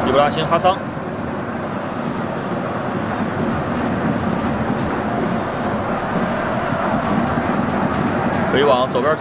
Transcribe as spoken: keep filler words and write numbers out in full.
伊布拉辛·哈桑。 可以往左边转。